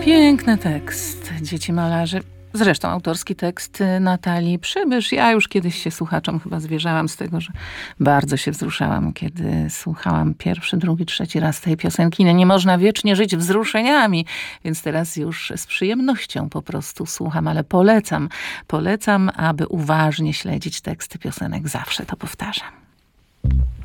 Piękny tekst Dzieci malarzy. Zresztą autorski tekst Natalii Przybysz. Ja już kiedyś się słuchaczom chyba zwierzałam z tego, że bardzo się wzruszałam, kiedy słuchałam pierwszy, drugi, trzeci raz tej piosenki. No, nie można wiecznie żyć wzruszeniami, więc teraz już z przyjemnością po prostu słucham, ale polecam, aby uważnie śledzić teksty piosenek. Zawsze to powtarzam.